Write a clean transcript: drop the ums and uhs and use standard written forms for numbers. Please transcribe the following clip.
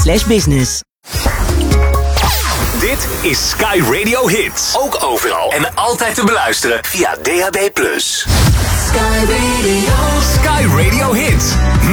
sbs.com/business. Dit is Sky Radio Hits. Ook overal en altijd te beluisteren via DAB+. Sky Radio. Sky Radio Hits.